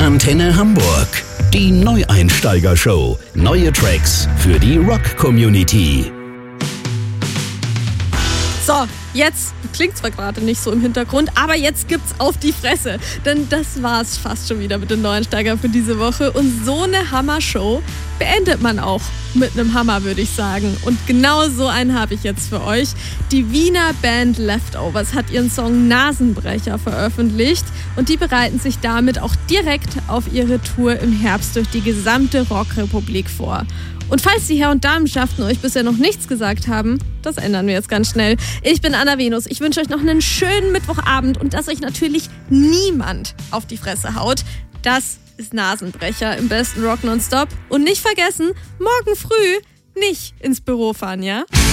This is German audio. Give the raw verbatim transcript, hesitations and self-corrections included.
Antenne Hamburg. Die Neueinsteiger-Show. Neue Tracks für die Rock-Community. So, jetzt klingt zwar gerade nicht so im Hintergrund, aber jetzt gibt's auf die Fresse. Denn das war's fast schon wieder mit den Neueinsteigern für diese Woche. Und so eine Hammer-Show beendet man auch mit einem Hammer, würde ich sagen. Und genau so einen habe ich jetzt für euch. Die Wiener Band Leftovers hat ihren Song Nasenbrecher veröffentlicht. Und die bereiten sich damit auch direkt auf ihre Tour im Herbst durch die gesamte Rockrepublik vor. Und falls die Herr- und Damenschaften euch bisher noch nichts gesagt haben, das ändern wir jetzt ganz schnell. Ich bin Anna Venus. Ich wünsche euch noch einen schönen Mittwochabend und dass euch natürlich niemand auf die Fresse haut. Das ist Nasenbrecher im besten Rock nonstop. Und nicht vergessen, morgen früh nicht ins Büro fahren, ja?